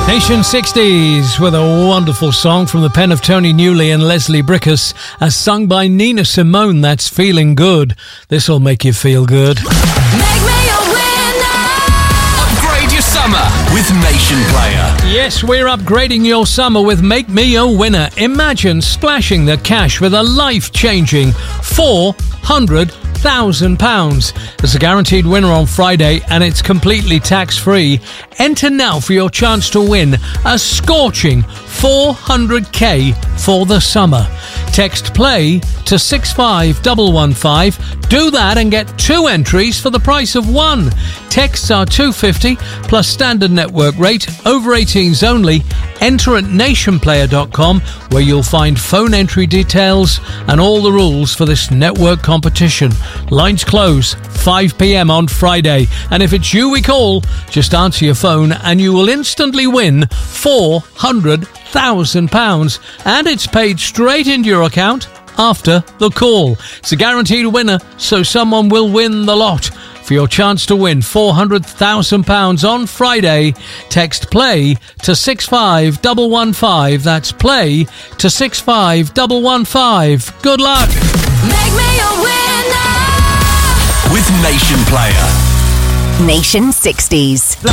Nation 60s with a wonderful song from the pen of Tony Newley and Leslie Brickus, as sung by Nina Simone. That's Feeling Good. This'll make you feel good. Make me a winner. Upgrade your summer with Nation Player. Yes, we're upgrading your summer with Make Me a Winner. Imagine splashing the cash with a life-changing £400,000. There's a guaranteed winner on Friday, and it's completely tax-free. Enter now for your chance to win a scorching $400K for the summer. Text PLAY to 65115. Do that and get 2 entries for the price of 1. Texts are $2.50 plus standard network rate, over 18s only. Enter at nationplayer.com, where you'll find phone entry details and all the rules for this network competition. Lines close 5 p.m. on Friday, and if it's you we call, just answer your phone and you will instantly win £400,000, and it's paid straight into your account after the call. It's a guaranteed winner, so someone will win the lot. For your chance to win £400,000 on Friday, text PLAY to 65115. That's PLAY to 65115. Good luck. Make me a winner. With Nation Player. Nation 60s.